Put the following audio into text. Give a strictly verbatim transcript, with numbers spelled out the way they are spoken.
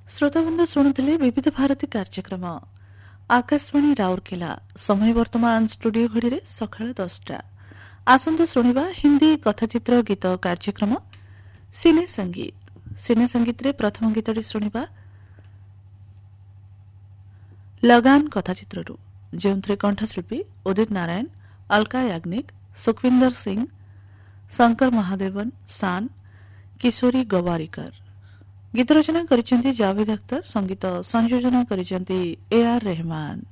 ଶ୍ରୋତାବନ୍ଧୁ ଶୁଣୁଥିଲେ ବିବିଧ ଭାରତୀ କାର୍ଯ୍ୟକ୍ରମ ଆକାଶବାଣୀ ରାଉରକେଲା। ସମୟ ବର୍ତ୍ତମାନ ଷ୍ଟୁଡିଓ ଘଡ଼ିରେ ସକାଳ ଦଶଟା। ଆସନ୍ତୁ ଶୁଣିବା ହିନ୍ଦୀ କଥାଚିତ୍ର ଗୀତ କାର୍ଯ୍ୟକ୍ରମ ସିନେ ସଙ୍ଗୀତ। ସିନେ ସଙ୍ଗୀତରେ ପ୍ରଥମ ଗୀତଟି ଶୁଣିବା ଲଗାନ କଥାଚିତ୍ରରୁ, ଯେଉଁଥିରେ କଣ୍ଠଶିଳ୍ପୀ ଉଦିତ ନାରାୟଣ, ଅଲକା ୟାଗ୍ନିକ, ସୁଖବିନ୍ଦର ସିଂ, ଶଙ୍କର ମହାଦେବନ, ସାନ୍, କିଶୋରୀ ଗୱାରିକର। ଗୀତ ରଚନା କରିଛନ୍ତି ଜାଭେଦ ଅଖ୍ତର, ସଙ୍ଗୀତ ସଂଯୋଜନା କରିଛନ୍ତି ଏ ଆର୍ ରେହମାନ।